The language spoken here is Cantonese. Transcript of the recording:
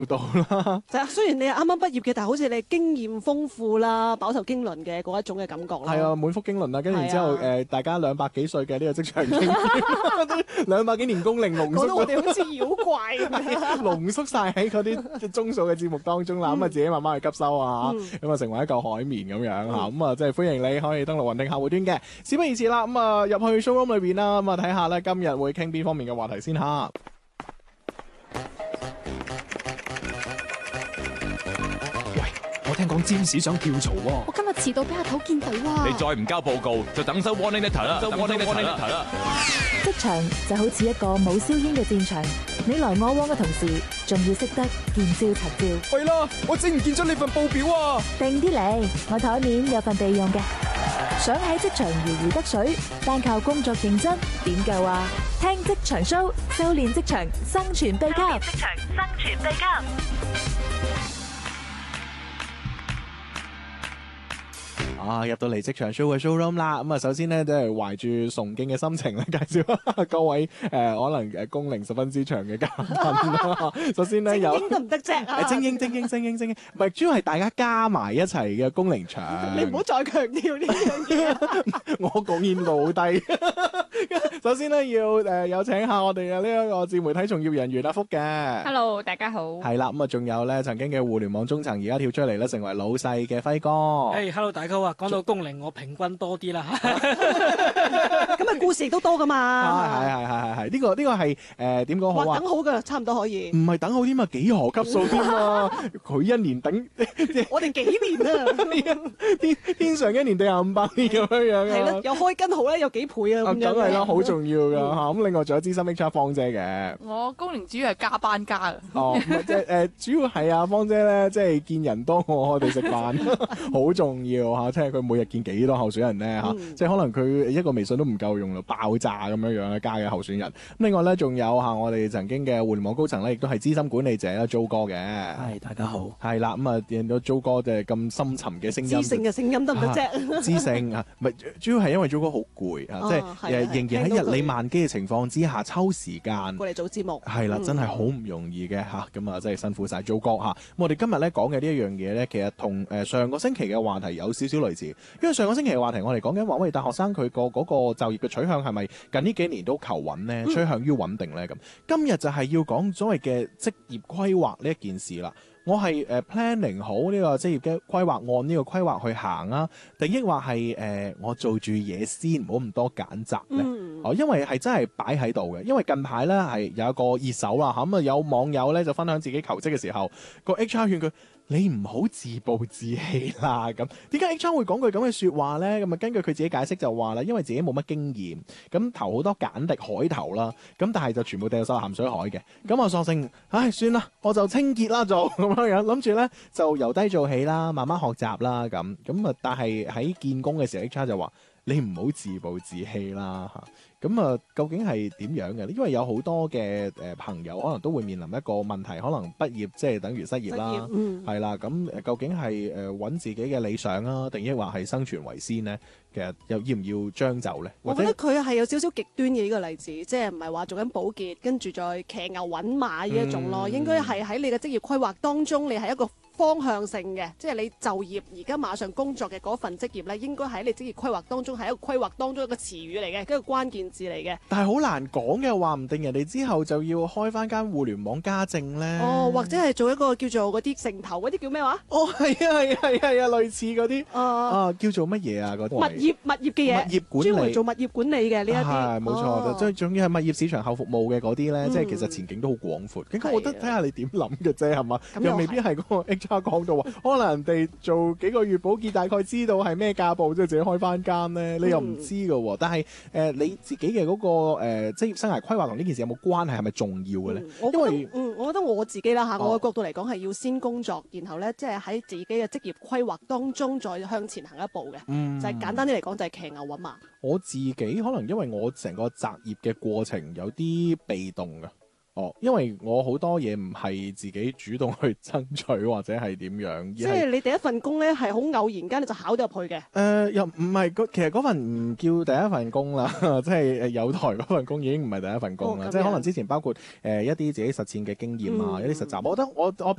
到啦。 就係雖然你係啱啱畢業嘅，但係好似你經驗豐富啦，飽受經綸嘅嗰一種嘅感覺啦。 係啊，滿腹經綸啦，跟住然之後大家200幾歲嘅呢個職場經驗，200幾年工齡濃縮， 覺得我哋好似妖怪咁樣濃縮晒喺嗰啲鐘數嘅節目當中啦，咁啊自己慢慢去吸收啊，咁啊成為一嚿海綿咁樣嚇，咁啊即係歡迎你可以登錄雲聽客戶端嘅。事不宜遲啦，咁啊入去 showroom 裏邊啦，咁啊睇下咧今日會傾邊方面嘅話題先嚇。 我聽講占士想跳槽喎。 我今日遲到俾阿頭見到啊！ 你再唔交報告，就等收 warning letter 啦，warning letter 啦。 職場就好似一個冇硝煙嘅戰場，你來我往嘅同時，仲要識得見招拆招。 喂啦，我整唔見咗你份報表啊！ 定啲嚟，我台面有份備用嘅。想喺職場如魚得水，單靠工作認真點夠啊？聽職場 show， 修煉職場生存秘笈。職場生存秘笈。 入到嚟職場 show 嘅 showroom 啦，咁啊首先咧都係懷住崇敬嘅心情咧介紹各位可能工齡十分之長嘅嘉賓啦。首先咧有精英得唔得啫？ 精英，唔係主要係大家加埋一齊嘅工齡長。 你唔好再強調呢樣嘢。 我貢獻度好低。首先咧要有請下我哋嘅呢一個自媒體從業人員阿福嘅。 Hello， 大家好。 係啦，咁啊仲有咧曾經嘅互聯網中層，而家跳出嚟咧成為老細嘅輝哥。 Hello， 大家好啊！講到工齡，我平均多啲啦。 咁啊，故事亦都多噶嘛。 係，呢個係點講好啊？ 等好㗎，差唔多可以。 唔係等好添啊，幾何級數添啊！佢一年等我哋幾年啊？ 天上一年定係500年咁樣樣啊！ 係咯，有開根號咧，有幾倍啊？咁樣梗係啦，好重要㗎嚇。咁另外仲有資深 HR 芳姐嘅。 我工齡主要係加班加嘅。 哦，即係主要係啊，芳姐咧，即係見人多過我哋食飯，好重要嚇。即係佢每日見幾多候選人咧嚇，即係可能佢一個微信都唔夠用啦，爆炸咁樣樣咧加嘅候選人。咁另外咧仲有嚇我哋曾經嘅互聯網高層咧，亦都係資深管理者啦，Jo 哥嘅。 係，大家好。 係啦，咁啊見到 Jo 哥就係咁深沉嘅聲音。 知性嘅聲音得唔得啫？ 知性啊，唔係主要係因為 Jo 哥好攰啊，即係仍然喺日理萬機嘅情況之下抽時間過嚟做節目。 係啦，真係好唔容易嘅嚇，咁啊真係辛苦晒 Jo 哥嚇。咁我哋今日咧講嘅呢一樣嘢咧，其實同上個星期嘅話題有少少類似，因為上個星期嘅話題我哋講緊話，喂大學生佢個嗰個就業嘅取向係咪近呢幾年都求穩呢？趨向於穩定咧咁。今日就係要講所謂嘅職業規劃呢一件事啦。我係planning 好呢個職業嘅規劃，按呢個規劃去行啊，定抑或係我做住嘢先，唔好咁多揀擇咧。因為係真係擺喺度嘅。因為近排咧係有一個熱搜啦，咁啊有網友咧就分享自己求職嘅時候，個 HR 勸佢。你唔好自暴自棄啦，咁點解 HR 會講句咁嘅説話呢？咁啊根據佢自己解釋就話啦，因為自己冇乜經驗，咁投好多簡歷海投啦，咁但係就全部掉晒鹹水海嘅，咁啊索性，唉算啦，我就清潔啦做咁樣樣，諗住呢就由低做起啦，慢慢學習啦咁啊，但係喺見工嘅時候 HR 就話你唔好自暴自棄啦嚇。咁啊，究竟係點樣嘅？因為有好多嘅朋友可能都會面臨一個問題，可能畢業即係等於失業啦，係啦。咁究竟係揾自己嘅理想啊，定抑或係生存為先呢？其實又要唔要將就呢？ 我覺得佢係有少少極端嘅呢個例子，即係唔係話做緊保潔，跟住再騎牛揾馬呢一種咯。應該係喺你嘅職業規劃當中，你係一個方向性嘅，即係你就業而家馬上工作嘅嗰份職業咧，應該喺你職業規劃當中係一個規劃當中一個詞語嚟嘅，一個關鍵字嚟嘅。 但係好難講嘅，話唔定人哋之後就要開翻間互聯網家政咧。 哦，或者係做一個叫做嗰啲城投嗰啲叫咩話？ 哦，係啊，類似嗰啲叫做乜嘢啊？嗰啲物業嘅嘢， 物業管理， 專門做物業管理嘅呢一啲。 係冇錯，即係仲要係物業市場後服務嘅嗰啲咧，即係其實前景都好廣闊。咁我覺得睇下你點諗嘅啫，係嘛？又未必係嗰個 HR 講到話，可能人哋做幾個月保潔，大概知道係咩價步，即係自己開翻間咧，你又唔知㗎喎。但係你自己嘅嗰個職業生涯規劃同呢件事有冇關係？係咪重要嘅咧？因為我覺得我自己啦嚇，我嘅角度嚟講係要先工作，然後咧即係喺自己嘅職業規劃當中再向前行一步嘅。就係簡單啲嚟講，就係騎牛揾馬。 我自己可能因為我成個擇業嘅過程有啲被動嘅。 哦，因為我好多嘢唔係自己主動去爭取或者係點樣， 即係你第一份工咧係好偶然間你就考咗入去嘅。 又唔係其實嗰份唔叫第一份工啦，即係有台嗰份工已經唔係第一份工啦， 哦咁樣即係可能之前包括一啲自己實踐嘅經驗啊，一啲實習，我覺得我